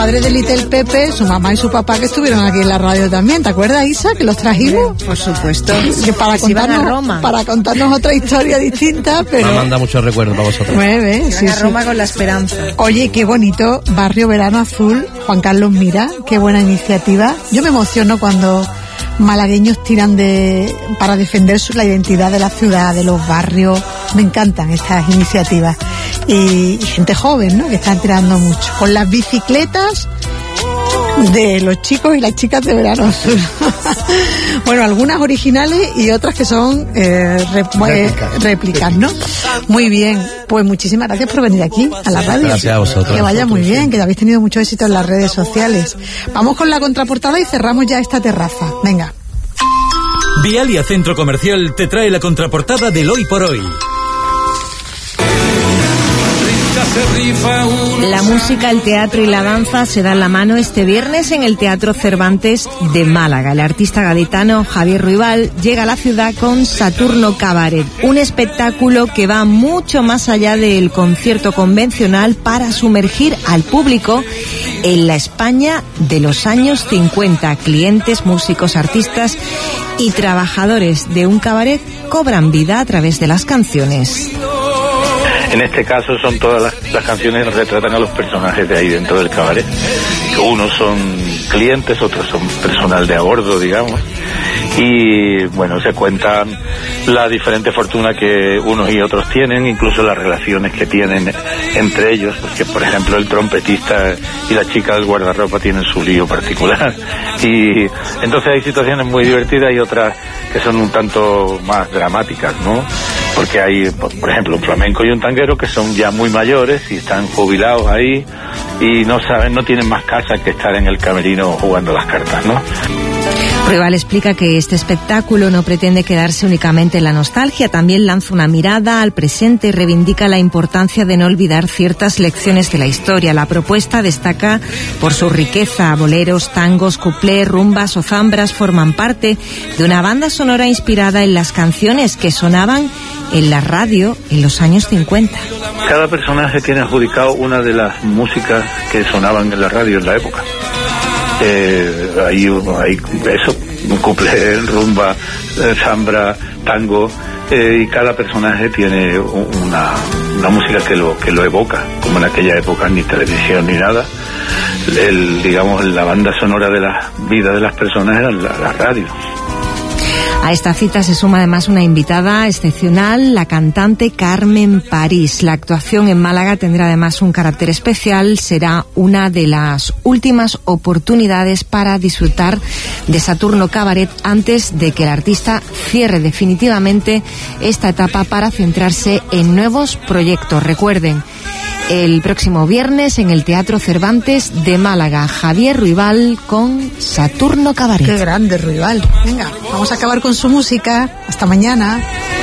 padres de Little Pepe, su mamá y su papá, que estuvieron aquí en la radio también. ¿Te acuerdas, Isa, que los trajimos? Por supuesto. Que para contarnos otra historia distinta, pero... Me manda muchos recuerdos para vosotros. Sí, a Roma con la esperanza. Oye, qué bonito, Barrio Verano Azul, Juan Carlos Mira, qué buena iniciativa. Yo me emociono cuando malagueños tiran para defender la identidad de la ciudad, de los barrios. Me encantan estas iniciativas. Y gente joven, ¿no?, que están tirando mucho. Con las bicicletas de los chicos y las chicas de Verano Azul. Bueno, algunas originales y otras que son réplicas, ¿no? Muy bien, pues muchísimas gracias por venir aquí a la radio. Gracias a vosotros. Que vaya muy bien, que habéis tenido mucho éxito en las redes sociales. Vamos con la contraportada y cerramos ya esta terraza. Venga. Vialia Centro Comercial te trae la contraportada del Hoy por Hoy. La música, el teatro y la danza se dan la mano este viernes en el Teatro Cervantes de Málaga. El artista gaditano Javier Ruibal llega a la ciudad con Saturno Cabaret, un espectáculo que va mucho más allá del concierto convencional para sumergir al público en la España de los años 50. Clientes, músicos, artistas y trabajadores de un cabaret cobran vida a través de las canciones. En este caso son todas las canciones que retratan a los personajes de ahí dentro del cabaret. Unos son clientes, otros son personal de a bordo, digamos. Y bueno, se cuentan la diferente fortuna que unos y otros tienen, incluso las relaciones que tienen entre ellos, porque por ejemplo el trompetista y la chica del guardarropa tienen su lío particular. Y entonces hay situaciones muy divertidas y otras que son un tanto más dramáticas, ¿no? Porque hay, por ejemplo, un flamenco y un tanguero que son ya muy mayores y están jubilados ahí y no tienen más casa que estar en el camerino jugando las cartas, ¿no? Ruibal explica que este espectáculo no pretende quedarse únicamente en la nostalgia, también lanza una mirada al presente y reivindica la importancia de no olvidar ciertas lecciones de la historia. La propuesta destaca por su riqueza. Boleros, tangos, cuplés, rumbas o zambras forman parte de una banda sonora inspirada en las canciones que sonaban en la radio en los años 50. Cada personaje tiene adjudicado una de las músicas que sonaban en la radio en la época. Hay eso, un cuplé, rumba, zambra, tango, y cada personaje tiene una música que lo evoca, como en aquella época ni televisión ni nada. Digamos, la banda sonora de la vida de las personas era la radio. A esta cita se suma además una invitada excepcional, la cantante Carmen París. La actuación en Málaga tendrá además un carácter especial. Será una de las últimas oportunidades para disfrutar de Saturno Cabaret antes de que el artista cierre definitivamente esta etapa para centrarse en nuevos proyectos. Recuerden, el próximo viernes en el Teatro Cervantes de Málaga, Javier Ruibal con Saturno Cabaret. Qué grande Ruibal. Venga, vamos a acabar con su música. Hasta mañana.